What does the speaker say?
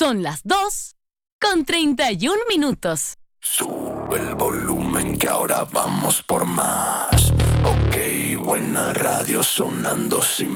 Son las 2:31. Sube el volumen que ahora vamos por más. Ok, buena radio sonando sin